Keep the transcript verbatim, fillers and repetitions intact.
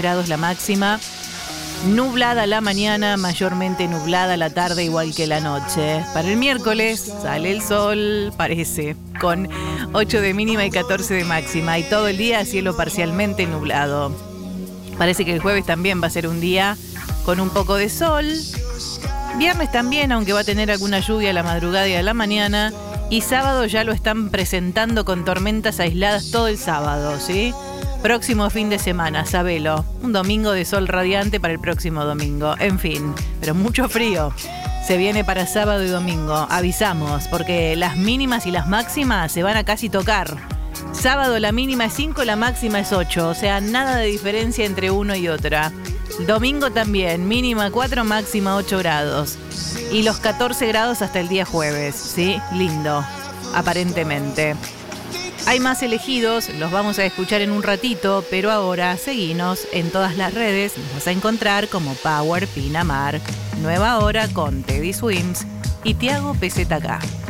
grados la máxima. Nublada la mañana, mayormente nublada la tarde, igual que la noche. Para el miércoles sale el sol, parece, con ocho de mínima y catorce de máxima. Y todo el día cielo parcialmente nublado. Parece que el jueves también va a ser un día con un poco de sol. Viernes también, aunque va a tener alguna lluvia a la madrugada y a la mañana. Y sábado ya lo están presentando con tormentas aisladas todo el sábado, ¿sí? Próximo fin de semana, sabelo. Un domingo de sol radiante para el próximo domingo. En fin, pero mucho frío. Se viene para sábado y domingo. Avisamos, porque las mínimas y las máximas se van a casi tocar. Sábado la mínima es cinco, la máxima es ocho. O sea, nada de diferencia entre uno y otra. Domingo también, mínima cuatro, máxima ocho grados. Y los catorce grados hasta el día jueves, ¿sí? Lindo, aparentemente. Hay más elegidos, los vamos a escuchar en un ratito, pero ahora seguinos en todas las redes, nos vas a encontrar como Power Pinamar. Nueva hora con Teddy Swims y Tiago P Z K.